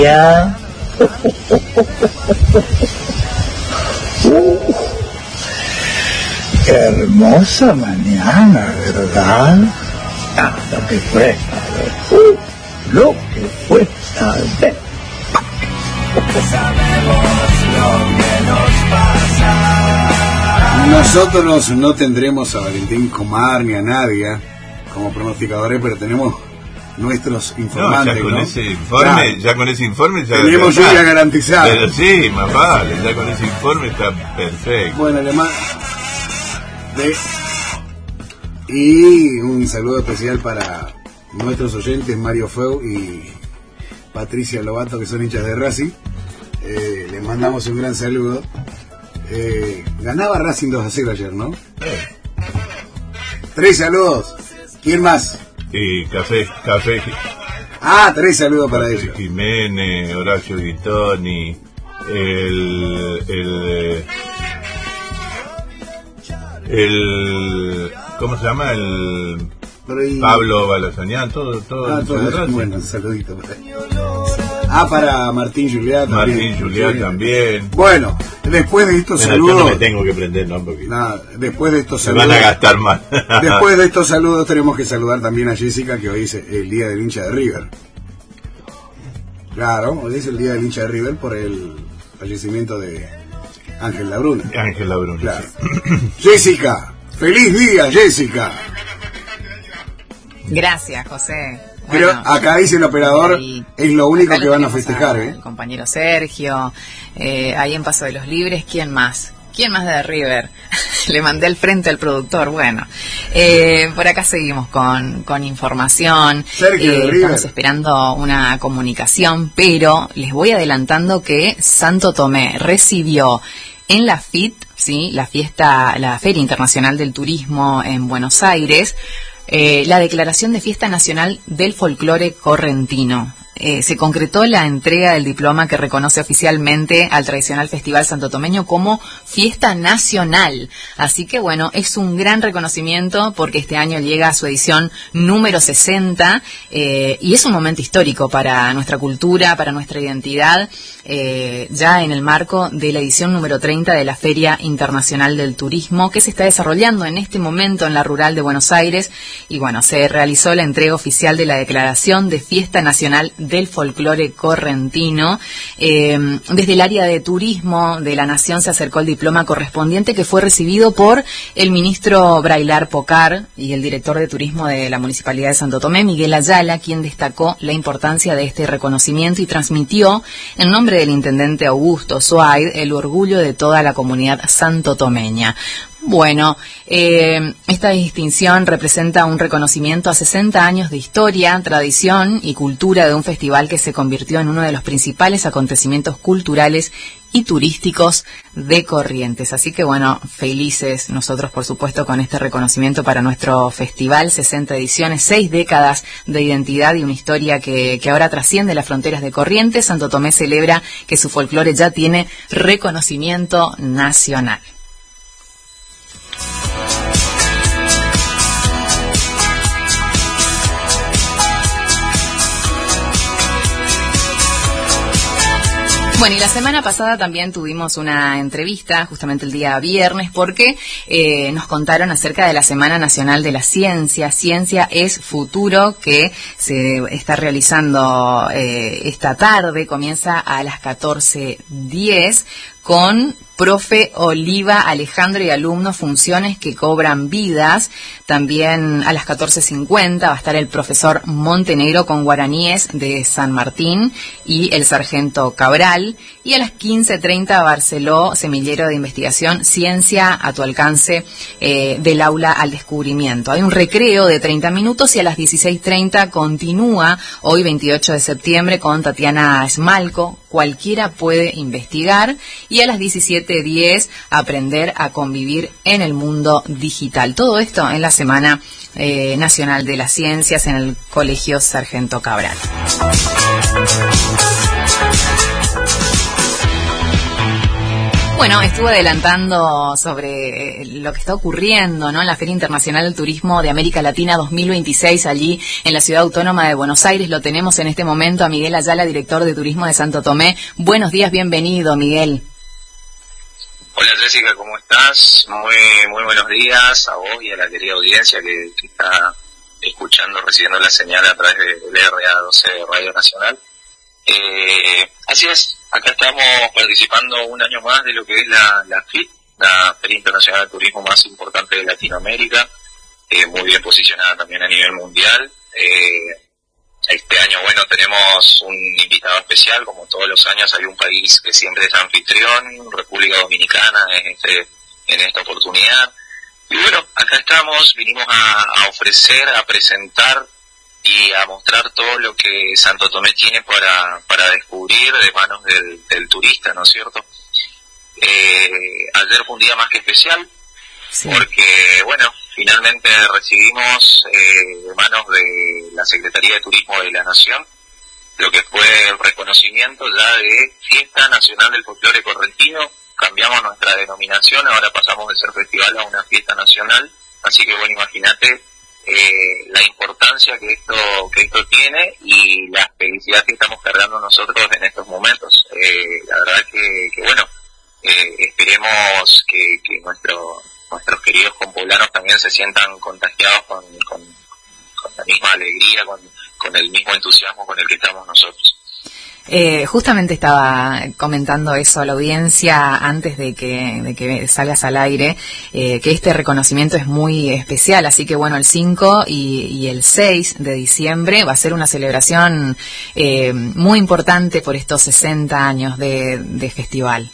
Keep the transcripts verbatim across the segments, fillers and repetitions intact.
Ya. Uh, qué hermosa mañana, ¿verdad? Ah, lo que fue, uh, lo que fue, tal vez. Nosotros no tendremos a Valentín Comar ni a Nadia como pronosticadores, pero tenemos nuestros informantes, no, ya con ¿no? ese informe, claro. ya con ese informe ya tenemos lluvia garantizada. Pero sí, más vale, ya con ese informe está perfecto. Bueno, además de... y un saludo especial para nuestros oyentes Mario Feu y Patricia Lobato, que son hinchas de Racing. Eh, les mandamos un gran saludo. Eh, ganaba Racing dos a cero ayer, ¿no? Eh. Tres saludos. ¿Quién más? Y Café, Café. Ah, tres saludos para Café ellos. Jiménez, Horacio Guitoni, el, el, el, ¿cómo se llama? El Ahí... Pablo Balazañán, todo, todo. Ah, todo bueno, un saludito para él. Ah, para Martín Juliá también. Martín Juliá también. Bueno, después de estos Pero saludos... yo no me tengo que prender, ¿no? Porque nada, después de estos se saludos... van a gastar más. Después de estos saludos tenemos que saludar también a Jessica, que hoy es el día del hincha de River. Claro, hoy es el día del hincha de River por el fallecimiento de Ángel Labruna. Ángel Labruna, claro. Sí. Jessica, feliz día, Jessica. Gracias, José. Pero bueno, acá dice el operador, y es lo único que van a festejar, a, ¿eh? El compañero Sergio, eh, ahí en Paso de los Libres, ¿quién más? ¿Quién más de River? Le mandé al frente al productor. Bueno, eh, por acá seguimos con, con información. Sergio de eh, River. Estamos esperando una comunicación, pero les voy adelantando que Santo Tomé recibió en la F I T, ¿sí? La fiesta, la Feria Internacional del Turismo en Buenos Aires, Eh, la declaración de fiesta nacional del folclore correntino. Eh, se concretó la entrega del diploma que reconoce oficialmente al tradicional Festival Santotomeño como fiesta nacional. Así que bueno, es un gran reconocimiento porque este año llega a su edición número sesenta eh, y es un momento histórico para nuestra cultura, para nuestra identidad, eh, ya en el marco de la edición número treinta de la Feria Internacional del Turismo, que se está desarrollando en este momento en la Rural de Buenos Aires. Y bueno, se realizó la entrega oficial de la declaración de fiesta nacional del folclore correntino. Eh, desde el área de turismo de la Nación se acercó el diploma correspondiente, que fue recibido por el ministro Brailar Pocar y el director de turismo de la Municipalidad de Santo Tomé, Miguel Ayala, quien destacó la importancia de este reconocimiento y transmitió en nombre del intendente Augusto Suaid el orgullo de toda la comunidad santotomeña. Bueno, eh, esta distinción representa un reconocimiento a sesenta años de historia, tradición y cultura de un festival que se convirtió en uno de los principales acontecimientos culturales y turísticos de Corrientes. Así que bueno, felices nosotros por supuesto con este reconocimiento para nuestro festival, sesenta ediciones, seis décadas de identidad y una historia que, que ahora trasciende las fronteras de Corrientes. Santo Tomé celebra que su folclore ya tiene reconocimiento nacional. Bueno, y la semana pasada también tuvimos una entrevista, justamente el día viernes, porque eh, nos contaron acerca de la Semana Nacional de la Ciencia. Ciencia es Futuro, que se está realizando eh, esta tarde, comienza a las catorce diez, con profe Oliva Alejandro y alumnos, funciones que cobran vidas. También a las catorce cincuenta va a estar el profesor Montenegro con guaraníes de San Martín y el sargento Cabral. Y a las quince treinta Barceló, semillero de investigación, ciencia a tu alcance, eh, del aula al descubrimiento. Hay un recreo de treinta minutos y a las dieciséis treinta continúa hoy veintiocho de septiembre con Tatiana Esmalco, cualquiera puede investigar. Y a las diecisiete diez aprender a convivir en el mundo digital. Todo esto en la Semana eh, Nacional de las Ciencias en el Colegio Sargento Cabral. Bueno, estuve adelantando sobre lo que está ocurriendo, ¿no? En la Feria Internacional del Turismo de América Latina dos mil veintiséis, allí en la Ciudad Autónoma de Buenos Aires. Lo tenemos en este momento a Miguel Ayala, director de Turismo de Santo Tomé. Buenos días, bienvenido, Miguel. Hola Jessica, ¿cómo estás? Muy muy buenos días a vos y a la querida audiencia que, que está escuchando, recibiendo la señal a través del R A doce Radio Nacional. Eh, así es, acá estamos participando un año más de lo que es la, la F I T, la Feria Internacional de Turismo más importante de Latinoamérica, eh, muy bien posicionada también a nivel mundial. Eh, este año, bueno, tenemos un invitado especial, como todos los años hay un país que siempre es anfitrión, República Dominicana en, este, en esta oportunidad. Y bueno, acá estamos, vinimos a, a ofrecer, a presentar y a mostrar todo lo que Santo Tomé tiene para, para descubrir de manos del, del turista, ¿no es cierto? Eh, ayer fue un día más que especial, sí, porque, bueno, finalmente recibimos eh, de manos de la Secretaría de Turismo de la Nación lo que fue el reconocimiento ya de Fiesta Nacional del Folclore Correntino. Cambiamos nuestra denominación, ahora pasamos de ser festival a una fiesta nacional, así que bueno, imagínate eh, la importancia que esto que esto tiene y la felicidad que estamos cargando nosotros en estos momentos. Eh, la verdad que, que bueno, eh, esperemos que, que nuestro, nuestros queridos compoblanos también se sientan contagiados con, con, con la misma alegría, con, con el mismo entusiasmo con el que estamos nosotros. Eh, justamente estaba comentando eso a la audiencia antes de que, de que salgas al aire, eh, que este reconocimiento es muy especial, así que bueno, el cinco y, y el seis de diciembre va a ser una celebración eh, muy importante por estos sesenta años de, de festival.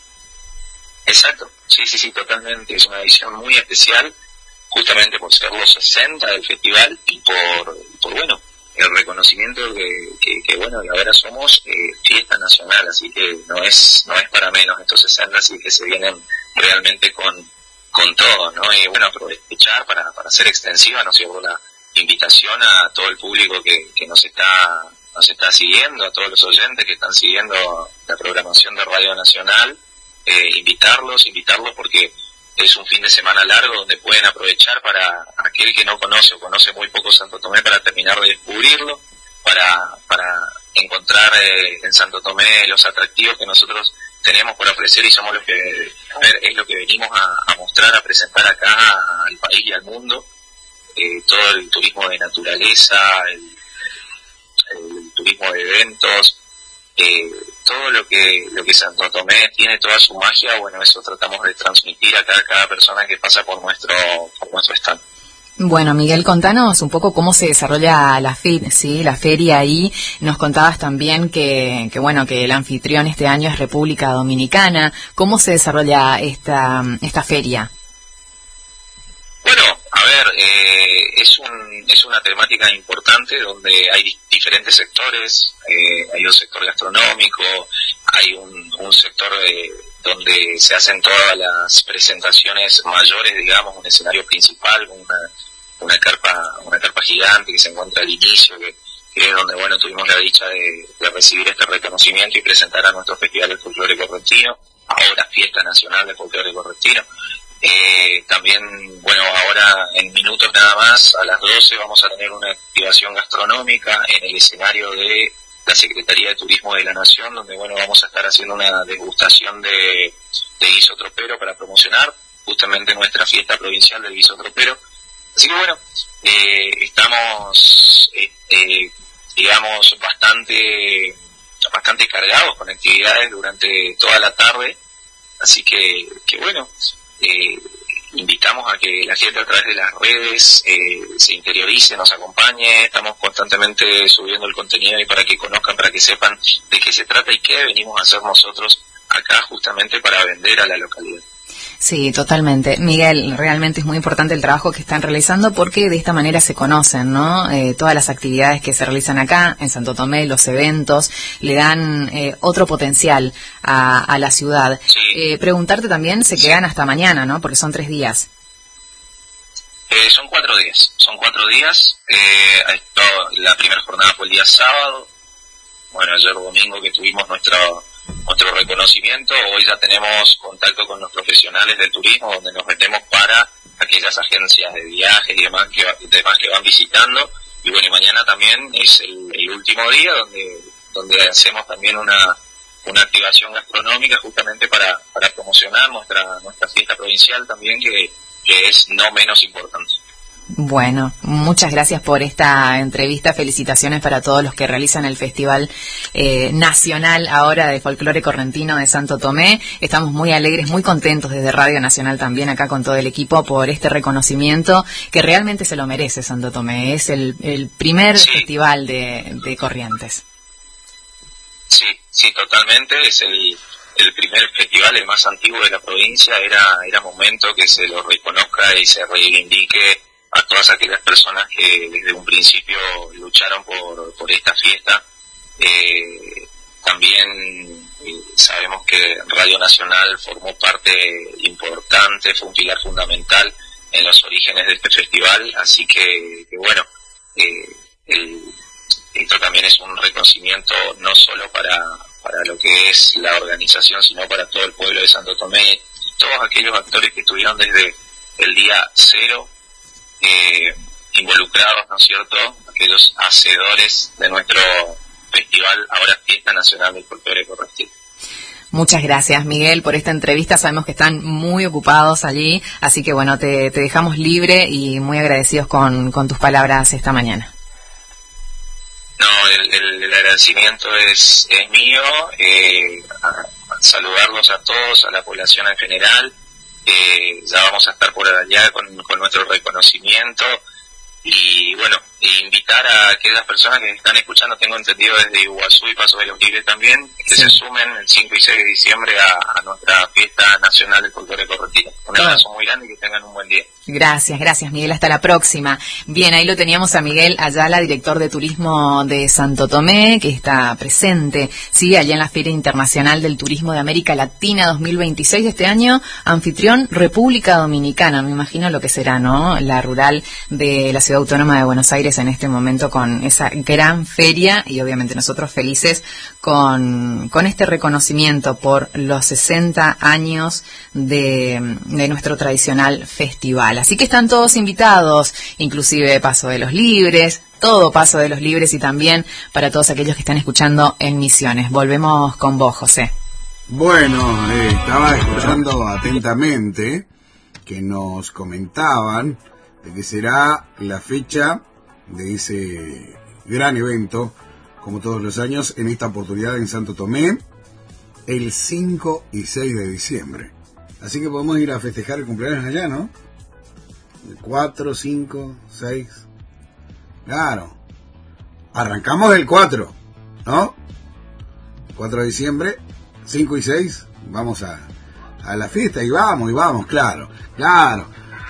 Exacto, sí, sí, sí, totalmente, es una edición muy especial, justamente por ser los sesenta del festival y por, por bueno, el reconocimiento que, que, que bueno, y ahora somos eh, fiesta nacional, así que no es no es para menos estos sesenta, así que se vienen realmente con con todo, ¿no? Y bueno, aprovechar para, para hacer extensiva, ¿no es cierto?, la invitación a todo el público que, que nos está nos está siguiendo, a todos los oyentes que están siguiendo la programación de Radio Nacional, eh, invitarlos, invitarlos porque es un fin de semana largo donde pueden aprovechar para aquel que no conoce o conoce muy poco Santo Tomé para terminar de descubrirlo, para para encontrar eh, en Santo Tomé los atractivos que nosotros tenemos por ofrecer y somos los que, a ver, es lo que venimos a, a mostrar, a presentar acá al país y al mundo, eh, todo el turismo de naturaleza, el, el turismo de eventos, eh, todo lo que lo que Santo Tomé tiene, toda su magia, bueno, eso tratamos de transmitir a cada, cada persona que pasa por nuestro por nuestro stand. Bueno, Miguel, contanos un poco cómo se desarrolla la F I T, ¿sí? La feria ahí. Nos contabas también que, que bueno, que el anfitrión este año es República Dominicana. ¿Cómo se desarrolla esta esta feria? Bueno, a ver, eh, es un es una temática importante donde hay diferentes sectores, eh, hay un sector gastronómico, hay un, un sector de, donde se hacen todas las presentaciones mayores, digamos, un escenario principal, una una carpa una carpa gigante que se encuentra al inicio, que, que es donde, bueno, tuvimos la dicha de, de recibir este reconocimiento y presentar a nuestro Festival del Folclore Correntino, ahora Fiesta Nacional del Folclore Correntino. Eh, también, bueno, ahora en minutos nada más, a las doce vamos a tener una activación gastronómica en el escenario de la Secretaría de Turismo de la Nación, donde, bueno, vamos a estar haciendo una degustación de, de guiso tropero para promocionar justamente nuestra fiesta provincial del guiso tropero. Así que, bueno, eh, estamos, eh, eh, digamos, bastante, bastante cargados con actividades durante toda la tarde, así que, que bueno, Eh, invitamos a que la gente a través de las redes eh, se interiorice, nos acompañe, estamos constantemente subiendo el contenido y para que conozcan, para que sepan de qué se trata y qué venimos a hacer nosotros acá justamente para vender a la localidad. Sí, totalmente. Miguel, realmente es muy importante el trabajo que están realizando porque de esta manera se conocen, ¿no? Eh, todas las actividades que se realizan acá en Santo Tomé, los eventos, le dan eh, otro potencial a, a la ciudad. Sí. Eh, preguntarte también, se quedan hasta mañana, ¿no? Porque son tres días. Eh, son cuatro días, son cuatro días. Eh, esto, la primera jornada fue el día sábado. Bueno, ayer domingo que tuvimos nuestro nuestro reconocimiento. Hoy ya tenemos contacto con los profesionales del turismo, donde nos metemos para aquellas agencias de viajes y demás que, demás que van visitando. Y bueno, y mañana también es el, el último día donde donde hacemos también una una activación gastronómica justamente para para promocionar nuestra nuestra fiesta provincial también, que, que es no menos importante. Bueno, muchas gracias por esta entrevista. Felicitaciones para todos los que realizan el Festival eh, Nacional ahora de Folclore Correntino de Santo Tomé. Estamos muy alegres, muy contentos desde Radio Nacional también acá con todo el equipo por este reconocimiento que realmente se lo merece Santo Tomé. Es el, el primer sí. festival de, de Corrientes. Sí, sí, totalmente. Es el, el primer festival, el más antiguo de la provincia. Era, era momento que se lo reconozca y se reivindique a todas aquellas personas que desde un principio lucharon por, por esta fiesta. Eh, también eh, sabemos que Radio Nacional formó parte importante, fue un pilar fundamental en los orígenes de este festival, así que, que bueno, eh, el, esto también es un reconocimiento no solo para, para lo que es la organización, sino para todo el pueblo de Santo Tomé y todos aquellos actores que estuvieron desde el día cero Eh, involucrados, ¿no es cierto?, aquellos hacedores de nuestro festival, ahora Fiesta Nacional del Folclore Correntino. Muchas gracias, Miguel, por esta entrevista. Sabemos que están muy ocupados allí, así que bueno, te, te dejamos libre y muy agradecidos con, con tus palabras esta mañana. No, el, el, el agradecimiento es, es mío, eh, a, a saludarlos a todos, a la población en general. Eh, ya vamos a estar por allá con, con nuestro reconocimiento y bueno, invitar a aquellas personas que están escuchando, tengo entendido desde Iguazú y Paso de los Libres también, que sí. se sumen el cinco y seis de diciembre a, a nuestra Fiesta Nacional del Folclore Correntino. Un abrazo muy grande y que tengan un buen día. Gracias, gracias Miguel, hasta la próxima. Bien, ahí lo teníamos a Miguel Ayala, director de turismo de Santo Tomé, que está presente, sí, allá en la Feria Internacional del Turismo de América Latina dos mil veintiséis de este año, anfitrión República Dominicana, me imagino lo que será, ¿no? La rural de la Ciudad Autónoma de Buenos Aires en este momento con esa gran feria y obviamente nosotros felices con, con este reconocimiento por los sesenta años de, de nuestro tradicional festival. Así que están todos invitados, inclusive Paso de los Libres, todo Paso de los Libres y también para todos aquellos que están escuchando en Misiones. Volvemos con vos, José. Bueno, eh, estaba escuchando atentamente que nos comentaban de que será la fecha de ese gran evento, como todos los años, en esta oportunidad en Santo Tomé, el cinco y seis de diciembre. Así que podemos ir a festejar el cumpleaños allá, ¿no? El cuatro, cinco, seis. Claro. Arrancamos el cuatro, ¿no? cuatro de diciembre, cinco y seis, vamos a, a la fiesta y vamos, y vamos, claro, claro.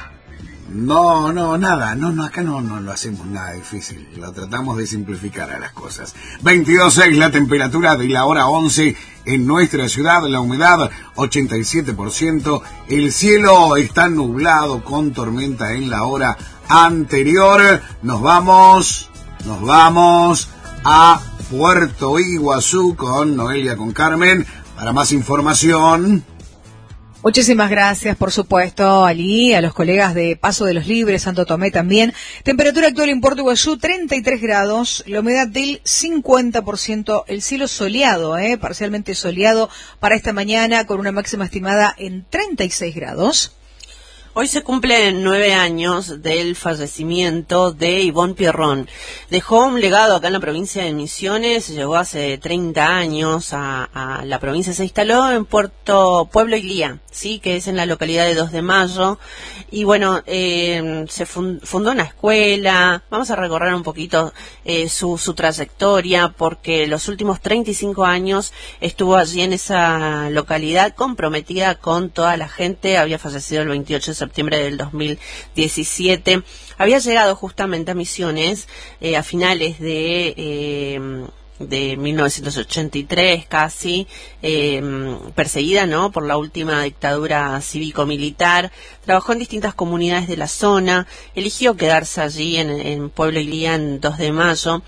No, no, nada, no, no, acá no, no lo hacemos nada difícil, lo tratamos de simplificar a las cosas. veintidós seis la temperatura de la hora once en nuestra ciudad, la humedad ochenta y siete por ciento, el cielo está nublado con tormenta en la hora anterior. Nos vamos, nos vamos a Puerto Iguazú con Noelia, con Carmen, para más información. Muchísimas gracias, por supuesto, Ali, a los colegas de Paso de los Libres, Santo Tomé también. Temperatura actual en Puerto Iguazú, treinta y tres grados, la humedad del cincuenta por ciento, el cielo soleado, eh, parcialmente soleado para esta mañana, con una máxima estimada en treinta y seis grados. Hoy se cumplen nueve años del fallecimiento de Ivonne Pierrón. Dejó un legado acá en la provincia de Misiones, llegó hace treinta años a, a la provincia, se instaló en Puerto Pueblo Iglía, sí, que es en la localidad de dos de mayo, y bueno, eh, se fund, fundó una escuela. Vamos a recorrer un poquito eh, su, su trayectoria, porque los últimos treinta y cinco años estuvo allí en esa localidad comprometida con toda la gente. Había fallecido el veintiocho de septiembre del dos mil diecisiete. Había llegado justamente a Misiones eh, a finales de... Eh, de mil novecientos ochenta y tres casi, eh, perseguida, ¿no?, por la última dictadura cívico-militar. Trabajó en distintas comunidades de la zona, eligió quedarse allí en, en Pueblo Ilía en dos de mayo,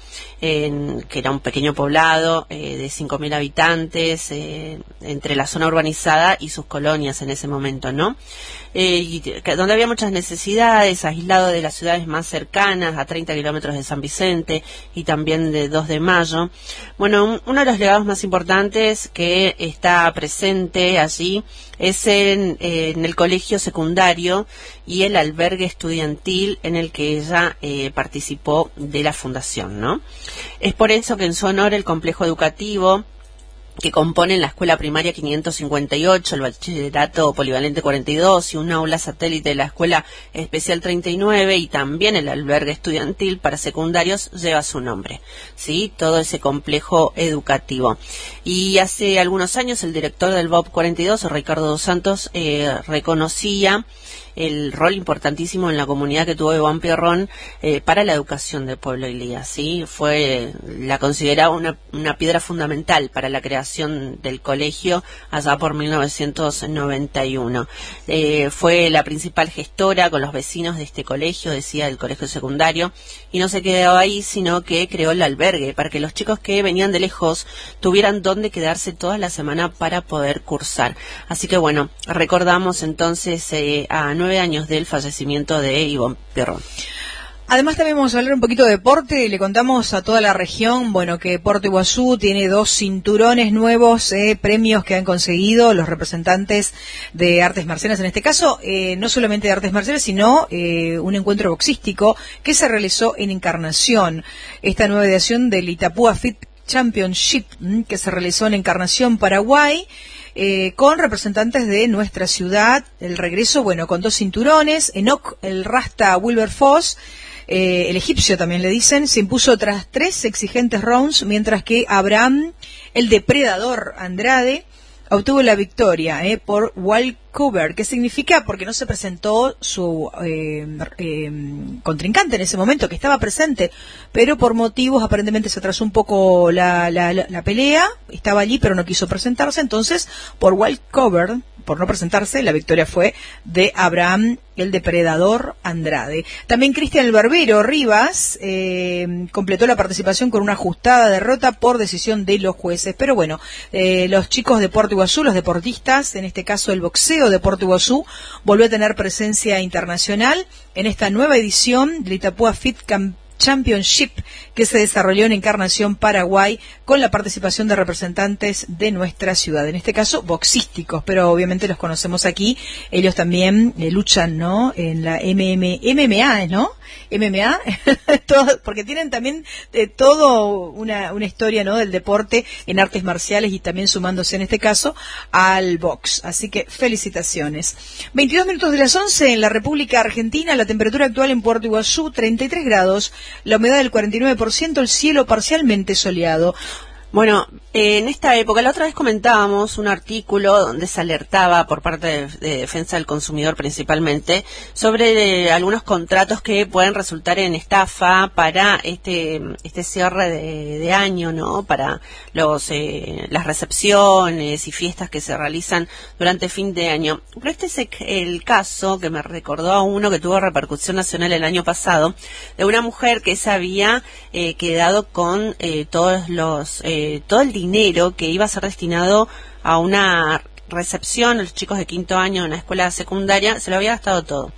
en, que era un pequeño poblado eh, de cinco mil habitantes, eh, entre la zona urbanizada y sus colonias en ese momento, ¿no? Eh, y, que, donde había muchas necesidades, aislado de las ciudades más cercanas, a treinta kilómetros de San Vicente y también de dos de mayo. Bueno, un, uno de los legados más importantes que está presente allí es en, eh, en el colegio secundario y el albergue estudiantil en el que ella eh, participó de la fundación, ¿no? Es por eso que en su honor el complejo educativo que componen la escuela primaria quinientos cincuenta y ocho, el bachillerato polivalente cuarenta y dos y un aula satélite de la escuela especial treinta y nueve y también el albergue estudiantil para secundarios lleva su nombre, ¿sí? Todo ese complejo educativo. Y hace algunos años el director del B O P cuarenta y dos, Ricardo dos Santos, eh, reconocía el rol importantísimo en la comunidad que tuvo Iván Pierrón eh, para la educación del pueblo Ilía, ¿sí? Fue, la consideraba una, una piedra fundamental para la creación del colegio allá por mil novecientos noventa y uno. Eh, fue la principal gestora con los vecinos de este colegio, decía, del colegio secundario, y no se quedó ahí, sino que creó el albergue para que los chicos que venían de lejos tuvieran dónde quedarse toda la semana para poder cursar. Así que bueno, recordamos entonces eh, a nueve años del fallecimiento de Iván Pierrón. Además también vamos a hablar un poquito de deporte. Le contamos a toda la región, bueno, que Puerto Iguazú tiene dos cinturones nuevos, eh, premios que han conseguido los representantes de artes marciales. En este caso, eh, no solamente de artes marciales, sino eh, un encuentro boxístico que se realizó en Encarnación. Esta nueva edición del Itapúa Fit Championship, que se realizó en Encarnación, Paraguay, Eh, con representantes de nuestra ciudad. El regreso, bueno, con dos cinturones. Enoch, el Rasta Wilberforce, eh, el egipcio también le dicen, se impuso tras tres exigentes rounds, mientras que Abraham, el depredador Andrade, obtuvo la victoria eh, por walkover, que significa porque no se presentó su eh, eh, contrincante en ese momento, que estaba presente, pero por motivos aparentemente se atrasó un poco la, la, la, la pelea, estaba allí pero no quiso presentarse, entonces por walkover, por no presentarse, la victoria fue de Abraham, el depredador Andrade. También Cristian el Barbero Rivas eh, completó la participación con una ajustada derrota por decisión de los jueces. Pero bueno, eh, los chicos de Puerto Iguazú, los deportistas, en este caso el boxeo de Puerto Iguazú, volvió a tener presencia internacional en esta nueva edición del Itapúa Fit Championship que se desarrolló en Encarnación, Paraguay, con la participación de representantes de nuestra ciudad, en este caso boxísticos, pero obviamente los conocemos aquí. Ellos también eh, luchan, ¿no?, en la M M, M M A, ¿no? M M A, todo, porque tienen también eh, todo una, una historia, ¿no?, del deporte en artes marciales y también sumándose en este caso al box. Así que felicitaciones. veintidós minutos de las once en la República Argentina, la temperatura actual en Puerto Iguazú, treinta y tres grados, la humedad del cuarenta y nueve por ciento, el cielo parcialmente soleado. Bueno, eh, en esta época, la otra vez comentábamos un artículo donde se alertaba por parte de, de Defensa del Consumidor principalmente sobre eh, algunos contratos que pueden resultar en estafa para este este cierre de, de año, ¿no? Para los eh, las recepciones y fiestas que se realizan durante fin de año. Pero este es el caso que me recordó a uno que tuvo repercusión nacional el año pasado, de una mujer que se había eh, quedado con eh, todos los eh, todo el dinero que iba a ser destinado a una recepción, los chicos de quinto año en la escuela secundaria, se lo había gastado todo.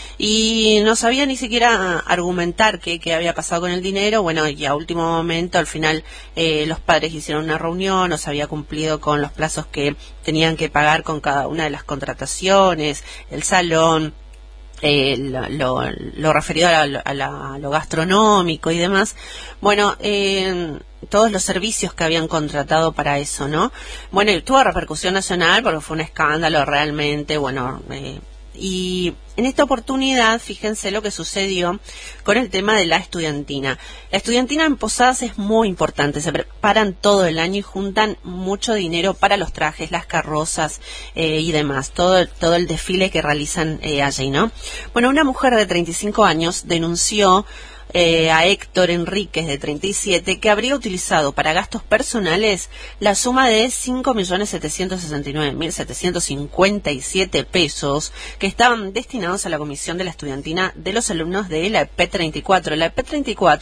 Y no sabía ni siquiera argumentar qué, qué había pasado con el dinero. Bueno, y a último momento, al final, eh, los padres hicieron una reunión, no se había cumplido con los plazos que tenían que pagar con cada una de las contrataciones, el salón, Eh, lo, lo, lo referido a, la, a, la, a lo gastronómico y demás. Bueno, eh, todos los servicios que habían contratado para eso, ¿no? Bueno, y tuvo repercusión nacional porque fue un escándalo realmente, bueno, eh, y en esta oportunidad, fíjense lo que sucedió con el tema de la estudiantina. La estudiantina en Posadas es muy importante, se preparan todo el año y juntan mucho dinero para los trajes, las carrozas eh, y demás, todo, todo el desfile que realizan eh, allí, ¿no? Bueno, una mujer de treinta y cinco años denunció eh, a Héctor Enríquez, de treinta y siete, que habría utilizado para gastos personales la suma de cinco millones setecientos sesenta y nueve mil setecientos cincuenta y siete pesos que estaban destinados a la comisión de la estudiantina de los alumnos de la E P treinta y cuatro. La E P treinta y cuatro